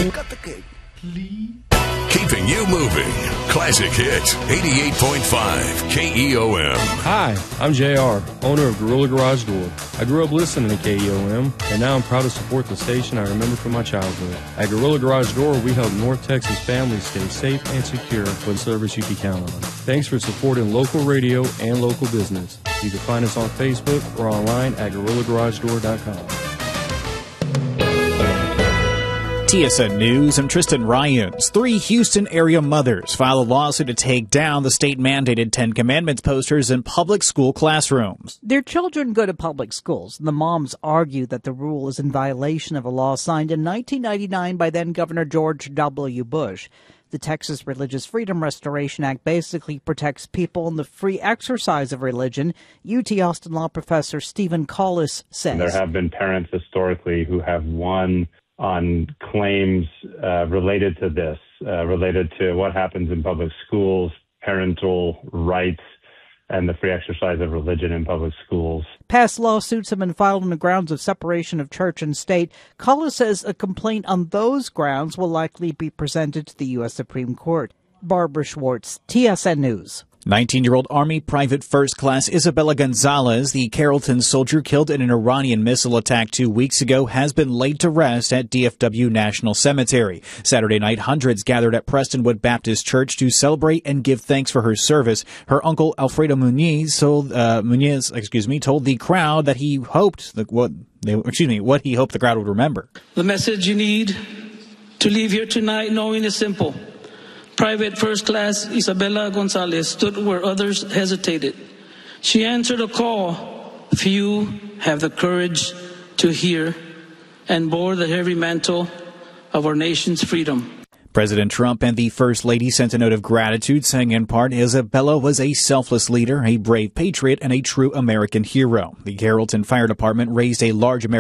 Cut the cake, please. Keeping you moving. Classic Hits, 88.5 KEOM. Hi, I'm JR, owner of Gorilla Garage Door. I grew up listening to KEOM, and now I'm proud to support the station I remember from my childhood. At Gorilla Garage Door, we help North Texas families stay safe and secure with service you can count on. Thanks for supporting local radio and local business. You can find us on Facebook or online at GorillaGarageDoor.com. TSN News, I'm Tristan Ryans. 3 Houston-area mothers filed a lawsuit to take down the state-mandated 10 Commandments posters in public school classrooms. Their children go to public schools, and the moms argue that the rule is in violation of a law signed in 1999 by then-Governor George W. Bush. The Texas Religious Freedom Restoration Act basically protects people in the free exercise of religion. UT Austin law professor Stephen Collis says. There have been parents historically who have won on claims related to this, related to what happens in public schools, parental rights, and the free exercise of religion in public schools. Past lawsuits have been filed on the grounds of separation of church and state. Collis says a complaint on those grounds will likely be presented to the U.S. Supreme Court. Barbara Schwartz, TSN News. 19-year-old Army Private First Class Isabella Gonzalez, the Carrollton soldier killed in an Iranian missile attack 2 weeks ago, has been laid to rest at DFW National Cemetery. Saturday night, hundreds gathered at Prestonwood Baptist Church to celebrate and give thanks for her service. Her uncle Alfredo Muniz told the crowd that he hoped what he hoped the crowd would remember. The message you need to leave here tonight knowing is simple. Private First Class Isabella Gonzalez stood where others hesitated. She answered a call few have the courage to hear and bore the heavy mantle of our nation's freedom. President Trump and the First Lady sent a note of gratitude, saying in part, Isabella was a selfless leader, a brave patriot, and a true American hero. The Carrollton Fire Department raised a large American